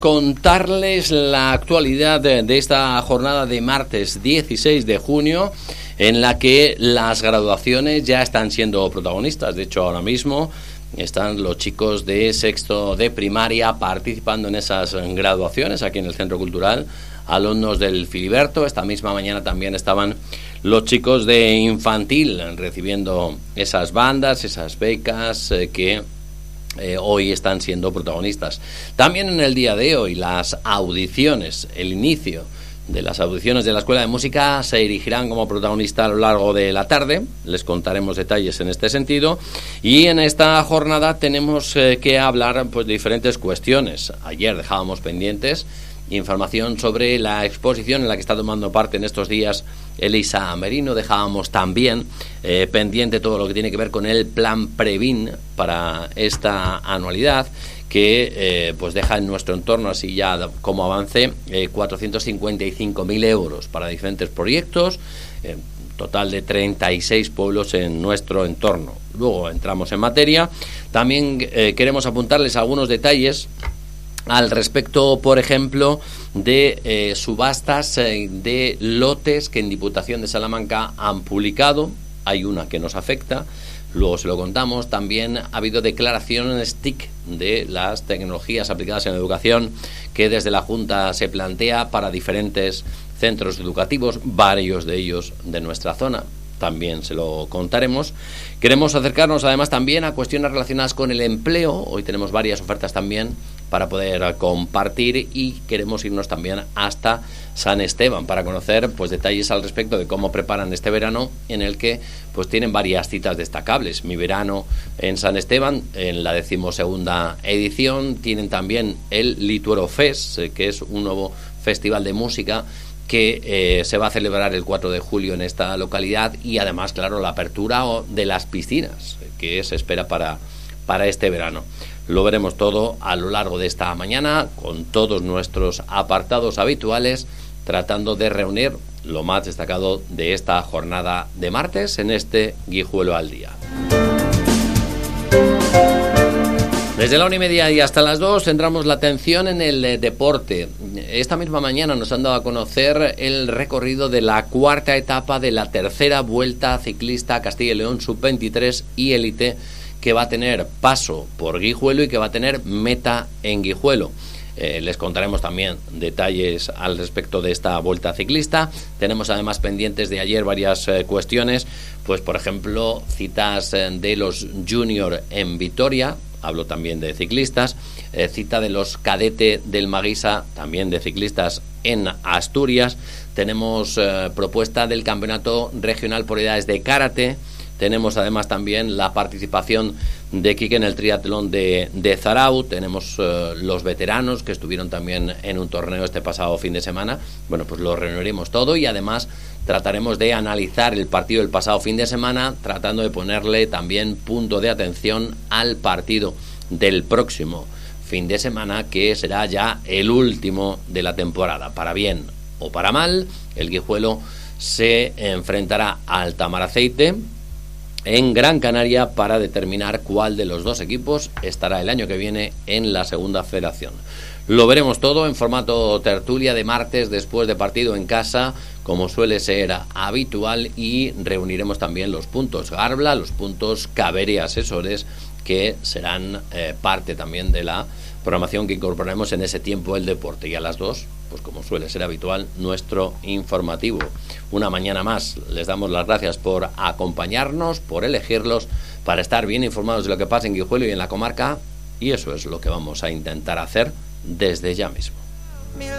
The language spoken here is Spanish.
Contarles la actualidad de esta jornada de martes 16 de junio, en la que las graduaciones ya están siendo protagonistas. De hecho, ahora mismo están los chicos de sexto de primaria participando en esas graduaciones aquí en el Centro Cultural, alumnos del Filiberto. Esta misma mañana también estaban los chicos de infantil recibiendo esas bandas, esas becas que hoy están siendo protagonistas. También en el día de hoy las audiciones, el inicio de las audiciones de la Escuela de Música se erigirán como protagonista a lo largo de la tarde. Les contaremos detalles en este sentido. Y en esta jornada tenemos que hablar pues, de diferentes cuestiones. Ayer dejábamos pendientes información sobre la exposición en la que está tomando parte en estos días Elisa Merino. Dejábamos también pendiente todo lo que tiene que ver con el plan Previn para esta anualidad, que pues deja en nuestro entorno, así ya como avance, 455.000 euros para diferentes proyectos, total de 36 pueblos en nuestro entorno. Luego entramos en materia. También queremos apuntarles algunos detalles al respecto, por ejemplo, de subastas de lotes que en Diputación de Salamanca han publicado. Hay una que nos afecta, luego se lo contamos. También ha habido declaraciones TIC de las tecnologías aplicadas en educación que desde la Junta se plantea para diferentes centros educativos, varios de ellos de nuestra zona. También se lo contaremos. Queremos acercarnos además también a cuestiones relacionadas con el empleo. Hoy tenemos varias ofertas también para poder compartir, y queremos irnos también hasta San Esteban para conocer pues detalles al respecto de cómo preparan este verano, en el que pues tienen varias citas destacables. Mi verano en San Esteban, en la 12ª edición. Tienen también el Lituero Fest, que es un nuevo festival de música que se va a celebrar el 4 de julio en esta localidad, y además, claro, la apertura de las piscinas que se espera para este verano. Lo veremos todo a lo largo de esta mañana con todos nuestros apartados habituales, tratando de reunir lo más destacado de esta jornada de martes en este Guijuelo al Día. Desde la 1:30 y hasta las 2 centramos la atención en el deporte. Esta misma mañana nos han dado a conocer el recorrido de la cuarta etapa de la tercera Vuelta Ciclista Castilla y León Sub-23 y Élite, que va a tener paso por Guijuelo y que va a tener meta en Guijuelo. Les contaremos también detalles al respecto de esta vuelta ciclista. Tenemos además pendientes de ayer varias cuestiones, pues por ejemplo citas de los junior en Vitoria. Hablo también de ciclistas, cita de los cadete del Maguisa, también de ciclistas en Asturias. Tenemos propuesta del Campeonato Regional por Edades de Karate. Tenemos además también la participación de Quique en el triatlón de Zarau. Tenemos los veteranos que estuvieron también en un torneo este pasado fin de semana. Bueno, pues lo reuniremos todo, y además trataremos de analizar el partido del pasado fin de semana, tratando de ponerle también punto de atención al partido del próximo fin de semana, que será ya el último de la temporada. Para bien o para mal, el Guijuelo se enfrentará al Tamaraceite en Gran Canaria para determinar cuál de los dos equipos estará el año que viene en la segunda federación. Lo veremos todo en formato tertulia de martes después de partido en casa, como suele ser habitual, y reuniremos también los puntos Garbla, los puntos Caveri Asesores, que serán parte también de la programación que incorporaremos en ese tiempo el deporte. Y a las 2, pues como suele ser habitual, nuestro informativo. Una mañana más les damos las gracias por acompañarnos, por elegirlos, para estar bien informados de lo que pasa en Guijuelo y en la comarca, y eso es lo que vamos a intentar hacer desde ya mismo.